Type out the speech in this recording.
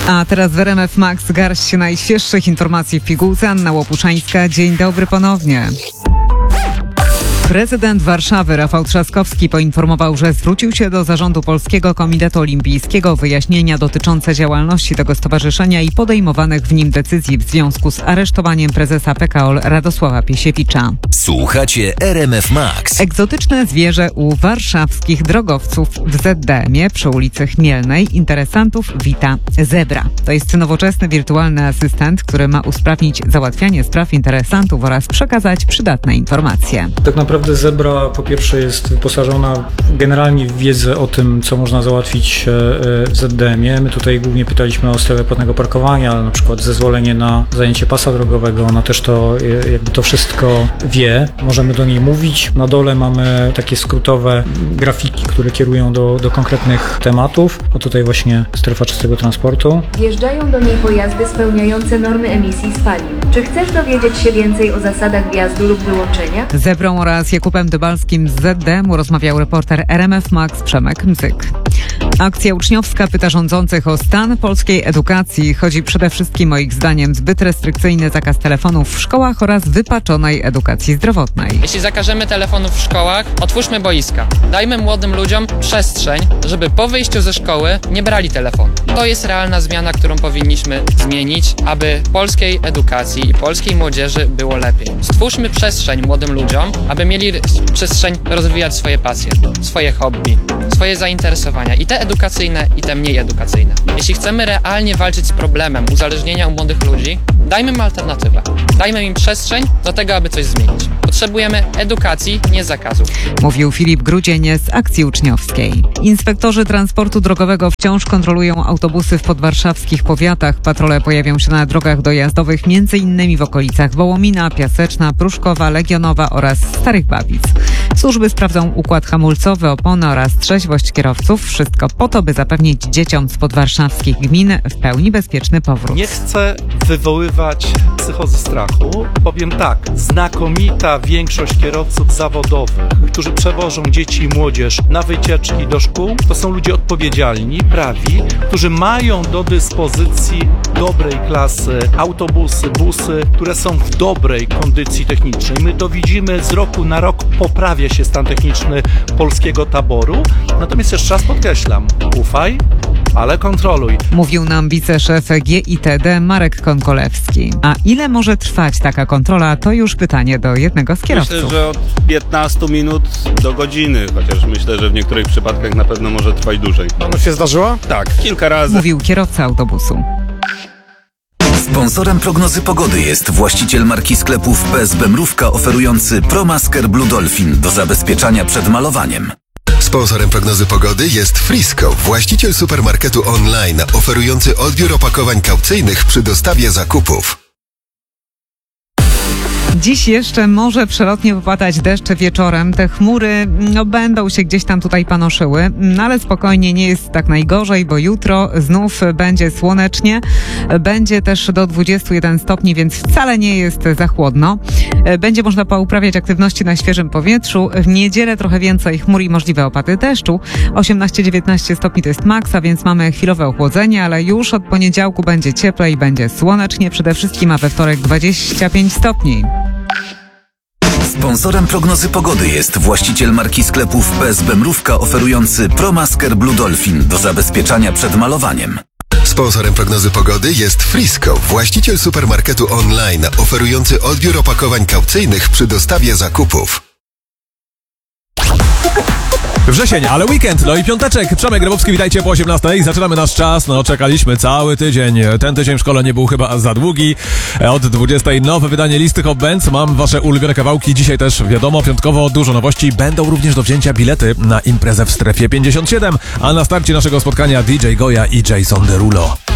A teraz w RMF Max garść najświeższych informacji w pigułce. Anna Łopuszańska. Dzień dobry ponownie. Prezydent Warszawy Rafał Trzaskowski poinformował, że zwrócił się do zarządu Polskiego Komitetu Olimpijskiego o wyjaśnienia dotyczące działalności tego stowarzyszenia i podejmowanych w nim decyzji w związku z aresztowaniem prezesa PKOL Radosława Piesiewicza. Słuchacie RMF Max. Egzotyczne zwierzę u warszawskich drogowców w ZDM-ie przy ulicy Chmielnej interesantów wita zebra. To jest nowoczesny wirtualny asystent, który ma usprawnić załatwianie spraw interesantów oraz przekazać przydatne informacje. Tak naprawdę zebra po pierwsze jest wyposażona generalnie w wiedzę o tym, co można załatwić w ZDM-ie. My tutaj głównie pytaliśmy o strefę płatnego parkowania, ale na przykład zezwolenie na zajęcie pasa drogowego. Ona też to wszystko wie. Możemy do niej mówić. Na dole mamy takie skrótowe grafiki, które kierują do konkretnych tematów. O tutaj właśnie strefa czystego transportu. Wjeżdżają do niej pojazdy spełniające normy emisji spalin. Czy chcesz dowiedzieć się więcej o zasadach wjazdu lub wyłączenia? Zebrą oraz Jakubem Dybalskim z ZDM-u rozmawiał reporter RMF Max Przemek Mzyk. Akcja uczniowska pyta rządzących o stan polskiej edukacji. Chodzi przede wszystkim o ich zdaniem zbyt restrykcyjny zakaz telefonów w szkołach oraz wypaczonej edukacji zdrowotnej. Jeśli zakażemy telefonów w szkołach, otwórzmy boiska. Dajmy młodym ludziom przestrzeń, żeby po wyjściu ze szkoły nie brali telefonu. To jest realna zmiana, którą powinniśmy zmienić, aby polskiej edukacji i polskiej młodzieży było lepiej. Stwórzmy przestrzeń młodym ludziom, aby mieli przestrzeń rozwijać swoje pasje, swoje hobby, swoje zainteresowania, i te edukacyjne, i te mniej edukacyjne. Jeśli chcemy realnie walczyć z problemem uzależnienia u młodych ludzi, dajmy im alternatywę. Dajmy im przestrzeń do tego, aby coś zmienić. Potrzebujemy edukacji, nie zakazów. Mówił Filip Grudzień z akcji uczniowskiej. Inspektorzy transportu drogowego wciąż kontrolują autobusy w podwarszawskich powiatach. Patrole pojawią się na drogach dojazdowych m.in. w okolicach Wołomina, Piaseczna, Pruszkowa, Legionowa oraz Starych Babic. Służby sprawdzą układ hamulcowy, opony oraz trzeźwość kierowców. Wszystko po to, by zapewnić dzieciom z podwarszawskich gmin w pełni bezpieczny powrót. Nie chcę wywoływać psychozy strachu. Powiem tak, znakomita większość kierowców zawodowych, którzy przewożą dzieci i młodzież na wycieczki do szkół, to są ludzie odpowiedzialni, prawi, którzy mają do dyspozycji dobrej klasy autobusy, busy, które są w dobrej kondycji technicznej. My to widzimy, z roku na rok poprawia się stan techniczny polskiego taboru. Natomiast jeszcze raz podkreślam, ufaj, ale kontroluj. Mówił nam wiceszef GITD Marek Konkolewski. A ile może trwać taka kontrola, to już pytanie do jednego z kierowców. Myślę, że od 15 minut do godziny, chociaż myślę, że w niektórych przypadkach na pewno może trwać dłużej. Ono się zdarzyło? Tak, kilka razy. Mówił kierowca autobusu. Sponsorem prognozy pogody jest właściciel marki sklepów PSB Mrówka oferujący ProMasker Blue Dolphin do zabezpieczania przed malowaniem. Sponsorem prognozy pogody jest Frisco, właściciel supermarketu online oferujący odbiór opakowań kaucyjnych przy dostawie zakupów. Dziś jeszcze może przelotnie popadać deszcze wieczorem. Te chmury będą się gdzieś tam tutaj panoszyły, ale spokojnie, nie jest tak najgorzej, bo jutro znów będzie słonecznie. Będzie też do 21 stopni, więc wcale nie jest za chłodno. Będzie można pouprawiać aktywności na świeżym powietrzu. W niedzielę trochę więcej chmur i możliwe opady deszczu. 18-19 stopni to jest maksa, więc mamy chwilowe ochłodzenie, ale już od poniedziałku będzie cieplej, będzie słonecznie. Przede wszystkim, a we wtorek 25 stopni. Sponsorem prognozy pogody jest właściciel marki sklepów PSB Mrówka oferujący ProMasker Blue Dolphin do zabezpieczania przed malowaniem. Sponsorem prognozy pogody jest Frisco, właściciel supermarketu online oferujący odbiór opakowań kaucyjnych przy dostawie zakupów. Wrzesień, ale weekend, no i piąteczek. Przemek Grabowski, witajcie po 18. Zaczynamy nasz czas, czekaliśmy cały tydzień. Ten tydzień w szkole nie był chyba za długi. Od 20 nowe wydanie listy Hot Bands. Mam wasze ulubione kawałki. Dzisiaj też wiadomo, piątkowo dużo nowości. Będą również do wzięcia bilety na imprezę w strefie 57. A na starcie naszego spotkania DJ Goja i Jason Derulo.